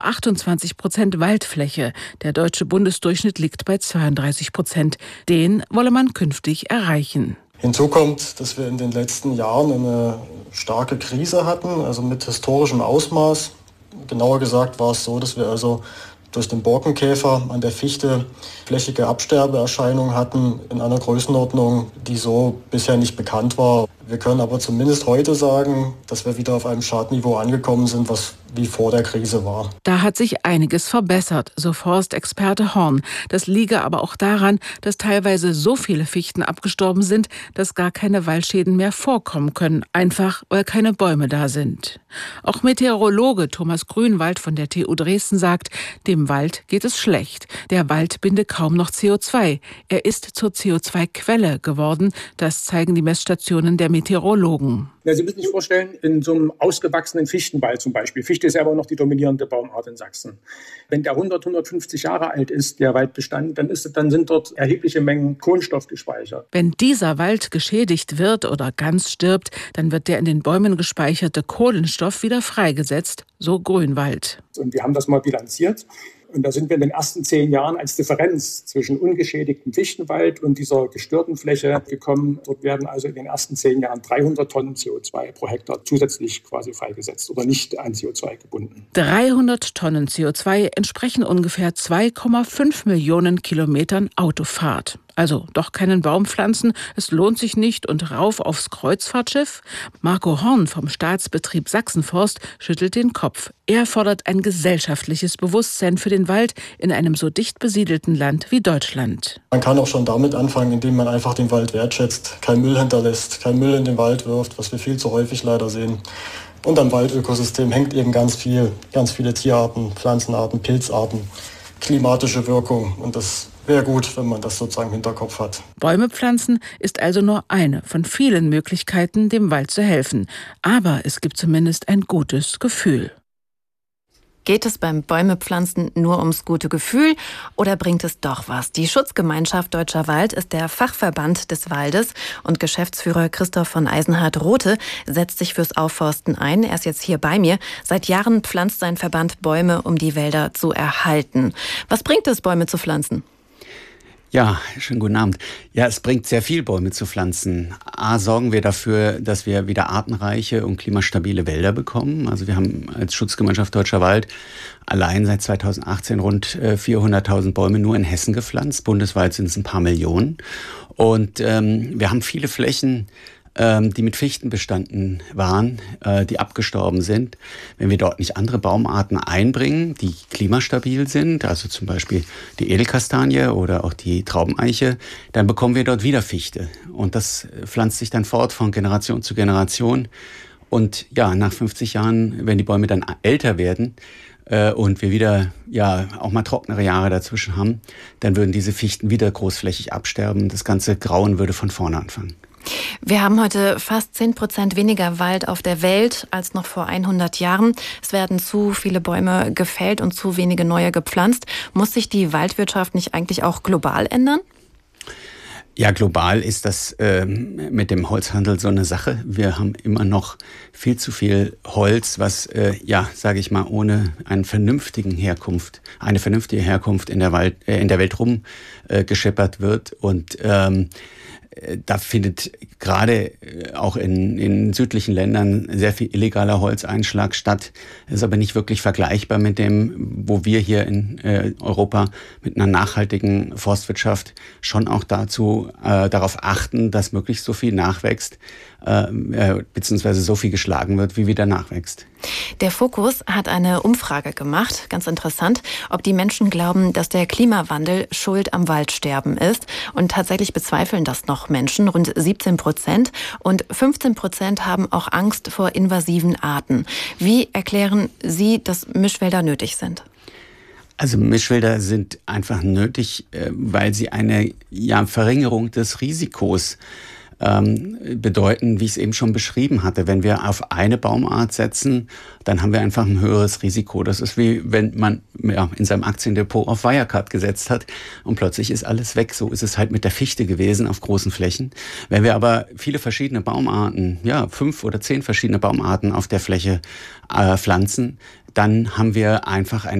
28% Waldfläche. Der deutsche Bundesdurchschnitt liegt bei 32%. Den wolle man künftig erreichen. Hinzu kommt, dass wir in den letzten Jahren eine starke Krise hatten, also mit historischem Ausmaß. Genauer gesagt war es so, dass wir also durch den Borkenkäfer an der Fichte flächige Absterbeerscheinungen hatten in einer Größenordnung, die so bisher nicht bekannt war. Wir können aber zumindest heute sagen, dass wir wieder auf einem Schadniveau angekommen sind, was wie vor der Krise war. Da hat sich einiges verbessert, so Forstexperte Horn. Das liege aber auch daran, dass teilweise so viele Fichten abgestorben sind, dass gar keine Waldschäden mehr vorkommen können, einfach weil keine Bäume da sind. Auch Meteorologe Thomas Grünwald von der TU Dresden sagt, dem Wald geht es schlecht. Der Wald binde kaum noch CO2. Er ist zur CO2-Quelle geworden. Das zeigen die Messstationen der Meteorologen. Ja, Sie müssen sich vorstellen, in so einem ausgewachsenen Fichtenwald zum Beispiel. Fichte ist ja aber noch die dominierende Baumart in Sachsen. Wenn der 150 Jahre alt ist, der Waldbestand, dann sind dort erhebliche Mengen Kohlenstoff gespeichert. Wenn dieser Wald geschädigt wird oder ganz stirbt, dann wird der in den Bäumen gespeicherte Kohlenstoff wieder freigesetzt, so Grünwald. Und wir haben das mal bilanziert. Und da sind wir in den ersten 10 Jahren als Differenz zwischen ungeschädigtem Fichtenwald und dieser gestörten Fläche gekommen. Dort werden also in den ersten 10 Jahren 300 Tonnen CO2 pro Hektar zusätzlich quasi freigesetzt oder nicht an CO2 gebunden. 300 Tonnen CO2 entsprechen ungefähr 2,5 Millionen Kilometern Autofahrt. Also doch keinen Baum pflanzen, es lohnt sich nicht und rauf aufs Kreuzfahrtschiff? Marco Horn vom Staatsbetrieb Sachsenforst schüttelt den Kopf. Er fordert ein gesellschaftliches Bewusstsein für den Wald in einem so dicht besiedelten Land wie Deutschland. Man kann auch schon damit anfangen, indem man einfach den Wald wertschätzt, keinen Müll hinterlässt, keinen Müll in den Wald wirft, was wir viel zu häufig leider sehen. Und am Waldökosystem hängt eben ganz viele Tierarten, Pflanzenarten, Pilzarten, klimatische Wirkung und das wäre gut, wenn man das sozusagen im Hinterkopf hat. Bäume pflanzen ist also nur eine von vielen Möglichkeiten, dem Wald zu helfen. Aber es gibt zumindest ein gutes Gefühl. Geht es beim Bäumepflanzen nur ums gute Gefühl oder bringt es doch was? Die Schutzgemeinschaft Deutscher Wald ist der Fachverband des Waldes und Geschäftsführer Christoph von Eisenhardt-Rothe setzt sich fürs Aufforsten ein. Er ist jetzt hier bei mir. Seit Jahren pflanzt sein Verband Bäume, um die Wälder zu erhalten. Was bringt es, Bäume zu pflanzen? Ja, schönen guten Abend. Ja, es bringt sehr viel, Bäume zu pflanzen. A, sorgen wir dafür, dass wir wieder artenreiche und klimastabile Wälder bekommen. Also wir haben als Schutzgemeinschaft Deutscher Wald allein seit 2018 rund 400.000 Bäume nur in Hessen gepflanzt. Bundesweit sind es ein paar Millionen. Und wir haben viele Flächen, die mit Fichten bestanden waren, die abgestorben sind. Wenn wir dort nicht andere Baumarten einbringen, die klimastabil sind, also zum Beispiel die Edelkastanie oder auch die Traubeneiche, dann bekommen wir dort wieder Fichte. Und das pflanzt sich dann fort von Generation zu Generation. Und ja, nach 50 Jahren, wenn die Bäume dann älter werden, und wir wieder auch mal trocknere Jahre dazwischen haben, dann würden diese Fichten wieder großflächig absterben. Das ganze Grauen würde von vorne anfangen. Wir haben heute fast 10% weniger Wald auf der Welt als noch vor 100 Jahren. Es werden zu viele Bäume gefällt und zu wenige neue gepflanzt. Muss sich die Waldwirtschaft nicht eigentlich auch global ändern? Ja, global ist das mit dem Holzhandel so eine Sache. Wir haben immer noch viel zu viel Holz, was, sage ich mal, ohne eine vernünftige Herkunft in der Welt rumgeschippert wird. Und da findet gerade auch in südlichen Ländern sehr viel illegaler Holzeinschlag statt. Das ist aber nicht wirklich vergleichbar mit dem, wo wir hier in Europa mit einer nachhaltigen Forstwirtschaft schon auch darauf achten, dass möglichst so viel nachwächst, beziehungsweise so viel geschlagen wird, wie wieder nachwächst. Der Fokus hat eine Umfrage gemacht, ganz interessant, ob die Menschen glauben, dass der Klimawandel schuld am Waldsterben ist. Und tatsächlich bezweifeln das noch Menschen, rund 17%. Und 15% haben auch Angst vor invasiven Arten. Wie erklären Sie, dass Mischwälder nötig sind? Also Mischwälder sind einfach nötig, weil sie eine Verringerung des Risikos bedeuten, wie ich es eben schon beschrieben hatte. Wenn wir auf eine Baumart setzen, dann haben wir einfach ein höheres Risiko. Das ist wie wenn man in seinem Aktiendepot auf Wirecard gesetzt hat und plötzlich ist alles weg. So ist es halt mit der Fichte gewesen auf großen Flächen. Wenn wir aber viele verschiedene Baumarten, 5 oder 10 verschiedene Baumarten auf der Fläche pflanzen, dann haben wir einfach ein